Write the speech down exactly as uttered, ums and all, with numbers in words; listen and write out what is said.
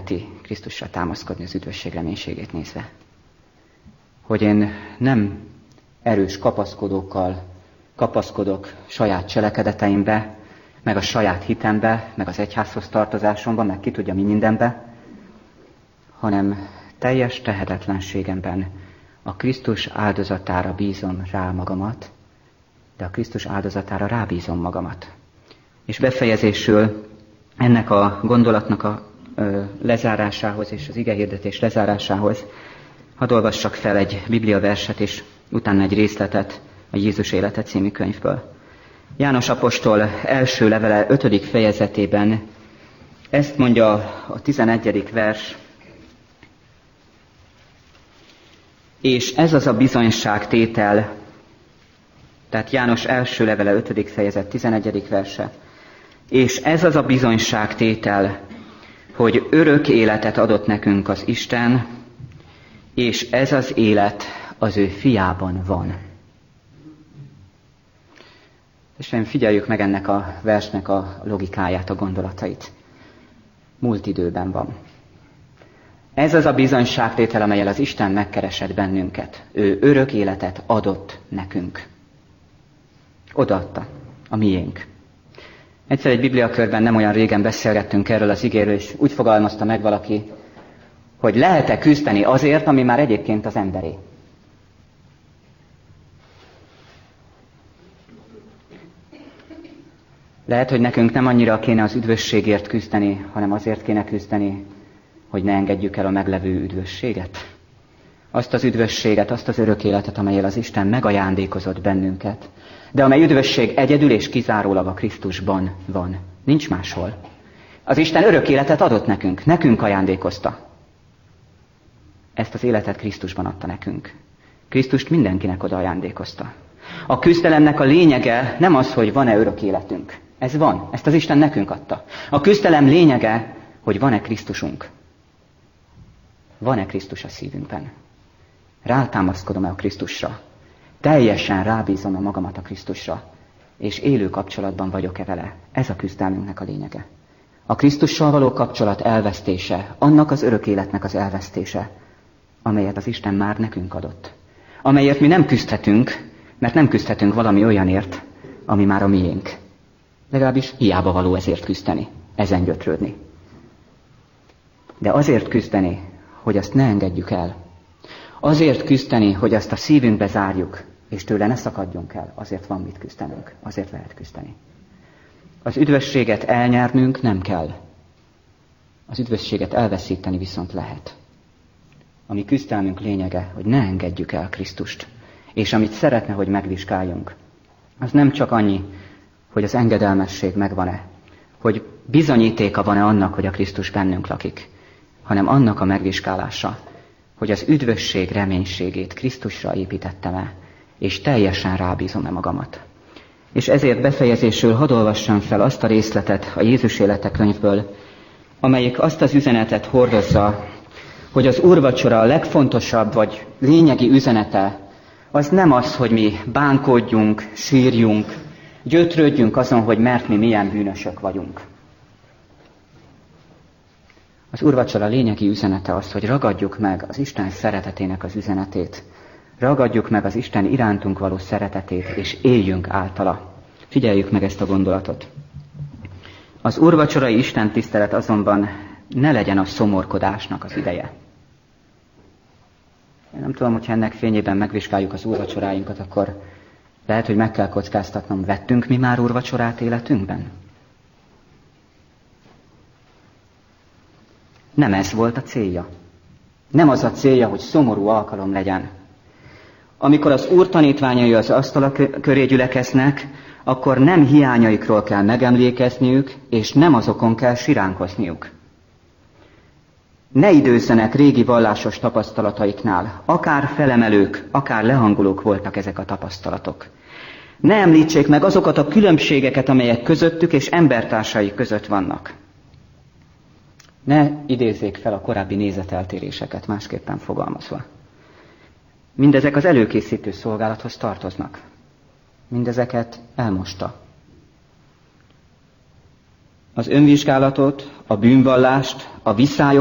jelenti Krisztusra támaszkodni az üdvösség reménységét nézve. Hogy én nem erős kapaszkodókkal kapaszkodok saját cselekedeteimbe, meg a saját hitembe, meg az egyházhoz tartozásomba, meg ki tudja mi mindenbe, hanem teljes tehetetlenségemben a Krisztus áldozatára bízom rá magamat, de a Krisztus áldozatára rábízom magamat. És befejezésül ennek a gondolatnak a ö, lezárásához és az igehirdetés lezárásához hadd olvassak fel egy bibliaverset és utána egy részletet a Jézus élete című könyvből. János apostol első levele ötödik fejezetében ezt mondja a tizenegyedik vers, és ez az a bizonyságtétel, tehát János első levele ötödik fejezet tizenegyedik verse, és ez az a bizonyságtétel, hogy örök életet adott nekünk az Isten, és ez az élet az ő fiában van. És figyeljük meg ennek a versnek a logikáját, a gondolatait. Múlt időben van. Ez az a bizonyságtétel, amellyel az Isten megkeresett bennünket. Ő örök életet adott nekünk. Odaadta, a miénk. Egyszer egy bibliakörben nem olyan régen beszélgettünk erről az igéről, és úgy fogalmazta meg valaki, hogy lehet-e küzdeni azért, ami már egyébként az emberé. Lehet, hogy nekünk nem annyira kéne az üdvösségért küzdeni, hanem azért kéne küzdeni, hogy ne engedjük el a meglevő üdvösséget. Azt az üdvösséget, azt az örök életet, amellyel az Isten megajándékozott bennünket, de amely üdvösség egyedül és kizárólag a Krisztusban van. Nincs máshol. Az Isten örök életet adott nekünk, nekünk ajándékozta. Ezt az életet Krisztusban adta nekünk. Krisztust mindenkinek oda ajándékozta. A küzdelemnek a lényege nem az, hogy van-e örök életünk. Ez van, ezt az Isten nekünk adta. A küzdelem lényege, hogy van-e Krisztusunk. Van-e Krisztus a szívünkben? Rátámaszkodom-e a Krisztusra? Teljesen rábízom-e magamat a Krisztusra? És élő kapcsolatban vagyok-e vele? Ez a küzdelmünknek a lényege. A Krisztussal való kapcsolat elvesztése, annak az örök életnek az elvesztése, amelyet az Isten már nekünk adott. Amelyért mi nem küzdhetünk, mert nem küzdhetünk valami olyanért, ami már a miénk. Legalábbis hiába való ezért küzdeni, ezen gyötrődni. De azért küzdeni, hogy azt ne engedjük el. Azért küzdeni, hogy azt a szívünkbe zárjuk, és tőle ne szakadjunk el. Azért van mit küzdenünk, azért lehet küzdeni. Az üdvösséget elnyernünk nem kell. Az üdvösséget elveszíteni viszont lehet. A mi küzdelmünk lényege, hogy ne engedjük el Krisztust. És amit szeretne, hogy megvizsgáljunk, az nem csak annyi, hogy az engedelmesség megvan-e, hogy bizonyítéka van-e annak, hogy a Krisztus bennünk lakik, hanem annak a megvizsgálása, hogy az üdvösség reménységét Krisztusra építettem-e, és teljesen rábízom-e magamat. És ezért befejezésül hadd olvassam fel azt a részletet a Jézus élete könyvből, amelyik azt az üzenetet hordozza, hogy az úrvacsora a legfontosabb vagy lényegi üzenete az nem az, hogy mi bánkódjunk, sírjunk, gyötrődjünk azon, hogy mert mi milyen bűnösök vagyunk. Az úrvacsora lényegi üzenete az, hogy ragadjuk meg az Isten szeretetének az üzenetét, ragadjuk meg az Isten irántunk való szeretetét, és éljünk általa. Figyeljük meg ezt a gondolatot. Az úrvacsorai Isten tisztelet azonban ne legyen a szomorkodásnak az ideje. Én nem tudom, hogyha ennek fényében megvizsgáljuk az úrvacsoráinkat, akkor lehet, hogy meg kell kockáztatnom, vettünk mi már úrvacsorát életünkben? Nem ez volt a célja. Nem az a célja, hogy szomorú alkalom legyen. Amikor az Úr tanítványai az asztal köré gyülekeznek, akkor nem hiányaikról kell megemlékezniük, és nem azokon kell siránkozniuk. Ne időzzenek régi vallásos tapasztalataiknál, akár felemelők, akár lehangolók voltak ezek a tapasztalatok. Ne említsék meg azokat a különbségeket, amelyek közöttük és embertársai között vannak. Ne idézzék fel a korábbi nézeteltéréseket, másképpen fogalmazva. Mindezek az előkészítő szolgálathoz tartoznak. Mindezeket elmosta. Az önvizsgálatot, a bűnvallást, a visszályok